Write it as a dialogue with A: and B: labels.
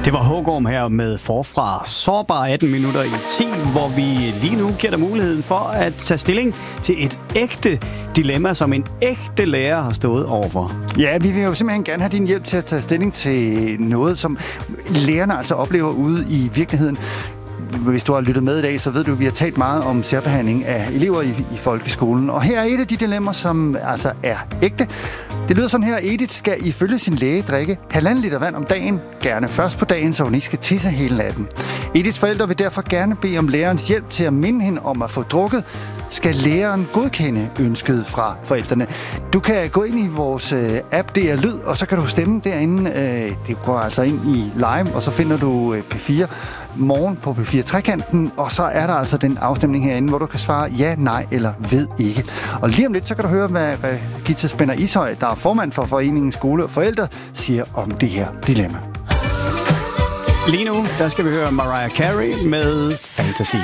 A: Det var Hågorm her med Forfra. Sårbar 18 minutter i 10, hvor vi lige nu giver dig muligheden for at tage stilling til et ægte dilemma, som en ægte lærer har stået overfor.
B: Ja, vi vil jo simpelthen gerne have din hjælp til at tage stilling til noget, som lærerne altså oplever ude i virkeligheden. Hvis du har lyttet med i dag, så ved du, at vi har talt meget om særbehandling af elever i folkeskolen. Og her er et af de dilemmaer, som altså er ægte. Det lyder sådan her: Edith skal ifølge sin læge drikke 1,5 liter vand om dagen, gerne først på dagen, så hun ikke skal tisse hele natten. Ediths forældre vil derfor gerne bede om lærerens hjælp til at minde hende om at få drukket. Skal læreren godkende ønsket fra forældrene? Du kan gå ind i vores app, det er Lyd, og så kan du stemme derinde. Det går altså ind i live, og så finder du P4 Morgen på P4 Trekanten, og så er der altså den afstemning herinde, hvor du kan svare ja, nej eller ved ikke. Og lige om lidt, så kan du høre, hvad Githa Spænder Ishøj, der er formand for Foreningen Skole og Forældre, siger om det her dilemma.
A: Lige nu, der skal vi høre Mariah Carey med Fantasy.